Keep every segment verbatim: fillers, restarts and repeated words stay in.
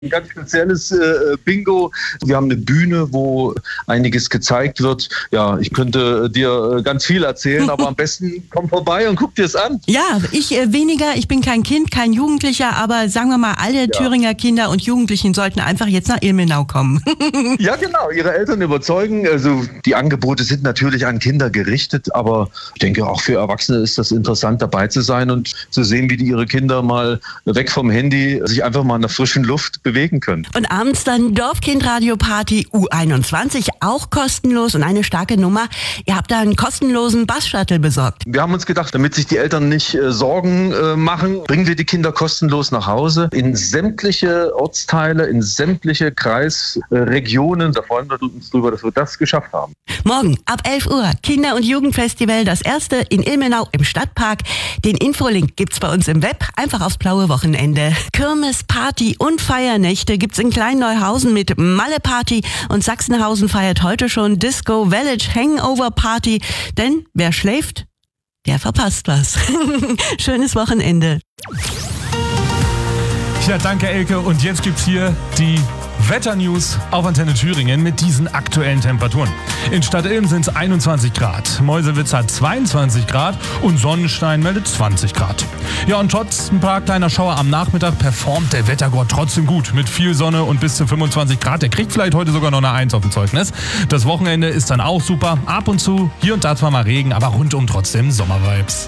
Ein ganz spezielles äh, Bingo. Wir haben eine Bühne, wo einiges gezeigt wird. Ja, ich könnte dir äh, ganz viel erzählen, aber am besten komm vorbei und guck dir es an. Ja, ich äh, weniger. Ich bin kein Kind, kein Jugendlicher, aber sagen wir mal, alle ja. Thüringer Kinder und Jugendlichen sollten einfach jetzt nach Ilmenau kommen. Ja, genau. Ihre Eltern überzeugen. Also die Angebote sind natürlich an Kinder gerichtet, aber ich denke, auch für Erwachsene ist das interessant, dabei zu sein und zu sehen, wie die ihre Kinder mal weg vom Handy sich einfach mal in der frischen Luft bewegen können. Und abends dann Dorfkindradio-Party U einundzwanzig, auch kostenlos und eine starke Nummer. Ihr habt da einen kostenlosen Bus-Shuttle besorgt. Wir haben uns gedacht, damit sich die Eltern nicht äh, Sorgen äh, machen, bringen wir die Kinder kostenlos nach Hause in sämtliche Ortsteile, in sämtliche Kreisregionen. Äh, da freuen wir uns drüber, dass wir das geschafft haben. Morgen ab elf Uhr Kinder- und Jugendfestival, das erste in Ilmenau im Stadtpark. Den Infolink gibt's bei uns im Web, einfach aufs blaue Wochenende. Kirmes, Party und Feiernächte gibt's in Klein-Neuhausen mit Malle-Party und Sachsenhausen feiert heute schon Disco Village Hangover Party, denn wer schläft, der verpasst was. Schönes Wochenende. Ja, danke Elke, und jetzt gibt's hier die Wetternews auf Antenne Thüringen mit diesen aktuellen Temperaturen. In Stadt Ilm sind es einundzwanzig Grad, Meuselwitz hat zweiundzwanzig Grad und Sonnenstein meldet zwanzig Grad. Ja, und trotz ein paar kleiner Schauer am Nachmittag performt der Wettergott trotzdem gut mit viel Sonne und bis zu fünfundzwanzig Grad. Der kriegt vielleicht heute sogar noch eine eins auf dem Zeugnis. Das Wochenende ist dann auch super. Ab und zu, hier und da zwar mal Regen, aber rundum trotzdem Sommervibes.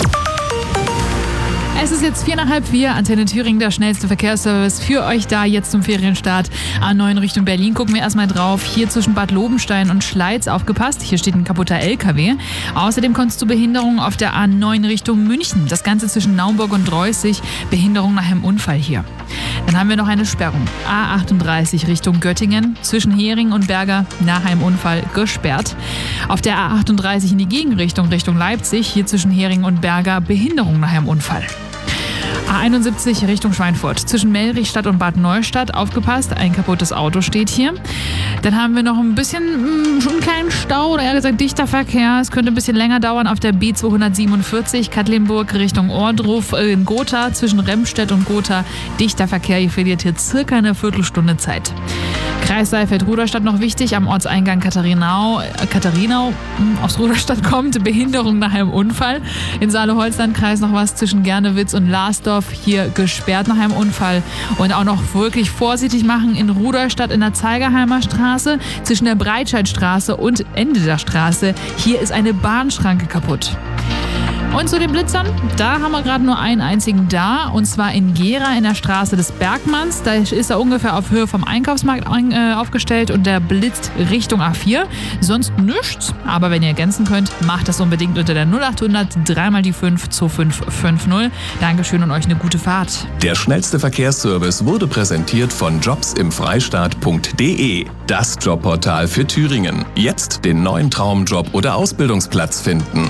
Es ist jetzt vier nach halb vier, Antenne Thüringen, der schnellste Verkehrsservice für euch da jetzt zum Ferienstart. A neun Richtung Berlin, gucken wir erstmal drauf. Hier zwischen Bad Lobenstein und Schleiz aufgepasst. Hier steht ein kaputter L K W. Außerdem kommt es zu Behinderungen auf der A neun Richtung München. Das Ganze zwischen Naumburg und Reußig. Behinderung nach einem Unfall hier. Dann haben wir noch eine Sperrung. A achtunddreißig Richtung Göttingen. Zwischen Hering und Berger nach einem Unfall gesperrt. Auf der A achtunddreißig in die Gegenrichtung Richtung Leipzig. Hier zwischen Hering und Berger Behinderung nach einem Unfall. A einundsiebzig Richtung Schweinfurt. Zwischen Melrichstadt und Bad Neustadt aufgepasst. Ein kaputtes Auto steht hier. Dann haben wir noch ein bisschen, mh, einen kleinen Stau, oder eher gesagt dichter Verkehr. Es könnte ein bisschen länger dauern auf der B zweihundertsiebenundvierzig Katlinburg Richtung Ohrdruf in Gotha. Zwischen Remstedt und Gotha dichter Verkehr. Ihr verliert hier circa eine Viertelstunde Zeit. Kreis Saalfeld-Ruderstadt noch wichtig, am Ortseingang Katharinau, äh, Katharinau mh, aus Ruderstadt kommt, Behinderung nach einem Unfall. In Saale-Holstein-Kreis noch was zwischen Gernewitz und Lasdorf, hier gesperrt nach einem Unfall. Und auch noch wirklich vorsichtig machen in Ruderstadt in der Zeigerheimer Straße, zwischen der Breitscheidstraße und Ende der Straße. Hier ist eine Bahnschranke kaputt. Und zu den Blitzern, da haben wir gerade nur einen einzigen da, und zwar in Gera in der Straße des Bergmanns. Da ist er ungefähr auf Höhe vom Einkaufsmarkt äh, aufgestellt und der blitzt Richtung A vier. Sonst nichts, aber wenn ihr ergänzen könnt, macht das unbedingt unter der null achthundert dreimal die fünf zwei fünf fünf null. Dankeschön und euch eine gute Fahrt. Der schnellste Verkehrsservice wurde präsentiert von jobs im freistaat punkt de. Das Jobportal für Thüringen. Jetzt den neuen Traumjob oder Ausbildungsplatz finden.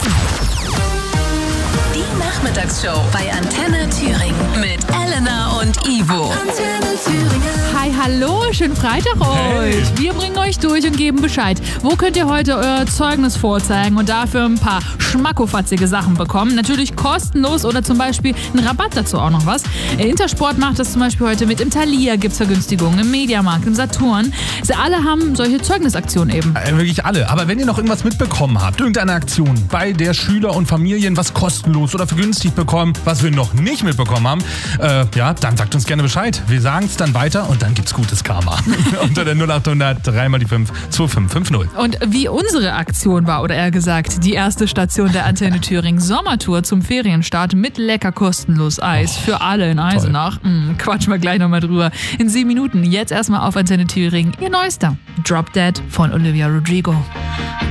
Nachmittagsshow bei Antenne Thüringen mit Elena und Ivo. Antenne Thüringen. Hi, hallo, schönen Freitag euch. Hey. Wir bringen euch durch und geben Bescheid. Wo könnt ihr heute euer Zeugnis vorzeigen und dafür ein paar schmackofatzige Sachen bekommen? Natürlich kostenlos oder zum Beispiel einen Rabatt dazu auch noch was. Intersport macht das zum Beispiel heute mit. Im Thalia gibt es Vergünstigungen, im Mediamarkt, im Saturn. Sie alle haben solche Zeugnisaktionen eben. Äh, wirklich alle. Aber wenn ihr noch irgendwas mitbekommen habt, irgendeine Aktion, bei der Schüler und Familien was kostenlos oder vergünstigt bekommen, was wir noch nicht mitbekommen haben, äh, ja, dann sagt uns gerne Bescheid. Wir sagen es dann weiter und dann gibt's gutes Karma. Unter der null achthundert dreimal die fünf zwei fünf fünf null. Und wie unsere Aktion war, oder eher gesagt, die erste Station der Antenne Thüringen Sommertour zum Ferienstart mit lecker kostenlos Eis oh, für alle in Eisenach. Hm, quatschen wir gleich nochmal drüber. In sieben Minuten, jetzt erstmal auf Antenne Thüringen, ihr neuester Drop Dead von Olivia Rodrigo.